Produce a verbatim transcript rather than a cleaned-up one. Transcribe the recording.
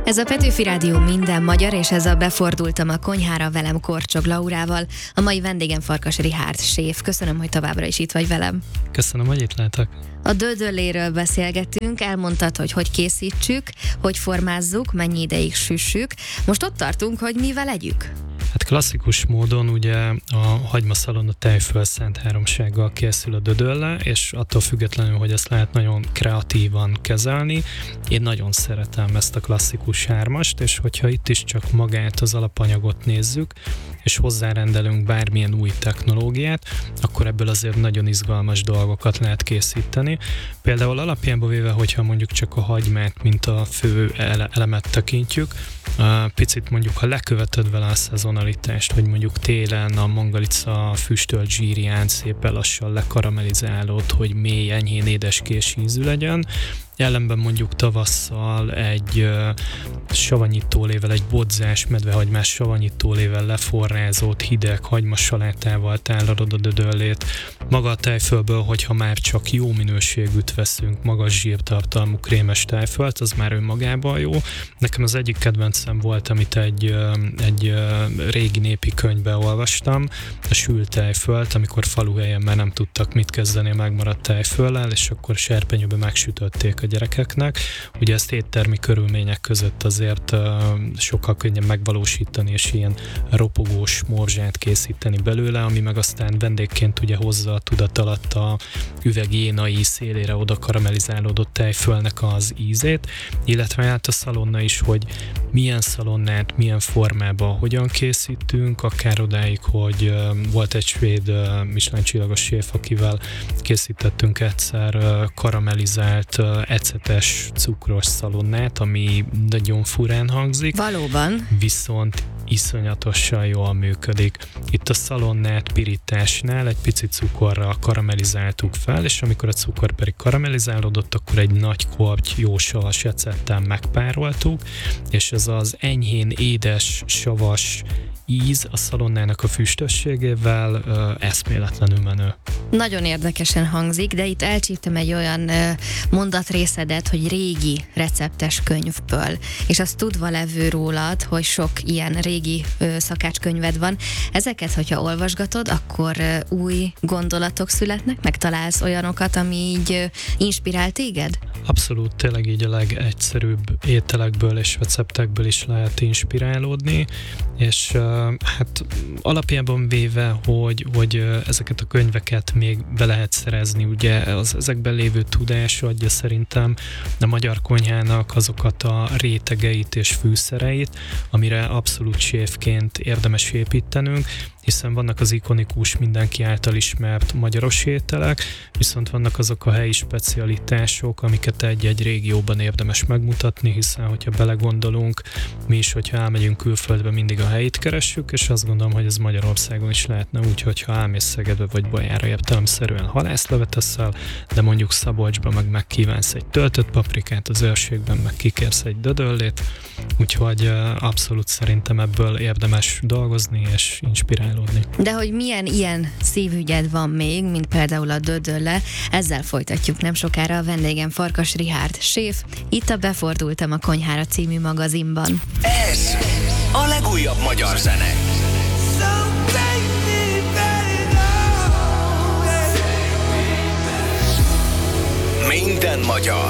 Ez a Petőfi Rádió minden magyar, és ezzel befordultam a konyhára velem Korcsog Laurával. A mai vendégem Farkas Richárd séf. Köszönöm, hogy továbbra is itt vagy velem. Köszönöm, hogy itt lehetek. A dödölléről beszélgetünk, elmondtad, hogy hogy készítsük, hogy formázzuk, mennyi ideig süssük. Most ott tartunk, hogy mivel együk. Hát klasszikus módon ugye a hagymaszalonna tejfölszánt háromsággal készül a dödölle, és attól függetlenül, hogy ezt lehet nagyon kreatívan kezelni, én nagyon szeretem ezt a klasszikus hármast, és hogyha itt is csak magát az alapanyagot nézzük, és hozzárendelünk bármilyen új technológiát, akkor ebből azért nagyon izgalmas dolgokat lehet készíteni. Például alapjában véve, hogyha mondjuk csak a hagymát, mint a fő ele- elemet tekintjük, picit mondjuk, ha leköveted vele a szezonalitást, hogy mondjuk télen a mangalica füstölt zsírján szépen lassan lekaramellizálod, hogy mély, enyhén édeskés ízű legyen, ellenben mondjuk tavasszal egy uh, savanyítólével, egy bodzás medvehagymás savanyítólével leforrázott hideg hagymasalátával tálalod a dödöllét. Maga a tejfölből, hogyha már csak jó minőségűt veszünk, magas zsírtartalmú krémes tejfölt, az már önmagában jó. Nekem az egyik kedvencem volt, amit egy, uh, egy uh, régi népi könyvben olvastam, a sült tejfölt, amikor faluhelyen már nem tudtak mit kezdeni a megmaradt tejföllel, és akkor serpenyőbe megsütötték a gyerekeknek. Ugye ezt éttermi körülmények között azért uh, sokkal könnyebb megvalósítani, és ilyen ropogós morzsát készíteni belőle, ami meg aztán vendégként ugye hozza a tudat alatt a üveg énai szélére oda karamellizálódott tejfölnek az ízét, illetve hát a szalonna is, hogy milyen szalonnát, milyen formában, hogyan készítünk, akár odáig, hogy uh, volt egy svéd uh, Michelin csillagos séf, akivel készítettünk egyszer uh, karamellizált uh, ecetes cukros szalonnát, ami nagyon furán hangzik. Valóban. Viszont iszonyatosan jól működik. Itt a szalonnát pirításnál egy picit cukorral karamellizáltuk fel, és amikor a cukor pedig karamellizálódott, akkor egy nagy korty jó savas ecettel megpároltuk, és ez az enyhén édes, savas íz a szalonnának a füstösségével ö, eszméletlenül menő. Nagyon érdekesen hangzik, de itt elcsíptem egy olyan ö, mondatrészedet, hogy régi receptes könyvből, és azt tudva levő rólad, hogy sok ilyen régi ö, szakácskönyved van. Ezeket, hogyha olvasgatod, akkor ö, új gondolatok születnek, megtalálsz olyanokat, ami így ö, inspirál téged? Abszolút, tényleg így a legegyszerűbb ételekből és receptekből is lehet inspirálódni, és uh, hát alapjában véve, hogy, hogy ezeket a könyveket még be lehet szerezni, ugye az ezekben lévő tudás adja szerintem a magyar konyhának azokat a rétegeit és fűszereit, amire abszolút séfként érdemes építenünk, hiszen vannak az ikonikus, mindenki által ismert magyaros ételek, viszont vannak azok a helyi specialitások, amiket egy-egy régióban érdemes megmutatni, hiszen hogyha belegondolunk, mi is, hogyha elmegyünk külföldbe, mindig a helyit keressük, és azt gondolom, hogy ez Magyarországon is lehetne úgy, hogyha elmész Szegedbe vagy Bajára értelemszerűen halászlevet eszel, de mondjuk Szabolcsba meg megkívánsz egy töltött paprikát, az Őrségben meg kikérsz egy dödöllét, úgyhogy abszolút szerintem ebből érdemes dolgozni és inspirálni. De hogy milyen ilyen szívügyed van még, mint például a dödölle, ezzel folytatjuk nem sokára. A vendégem Farkas Richárd séf, itt a Befordultam a konyhára című magazinban. Ez a legújabb magyar zene. Minden magyar.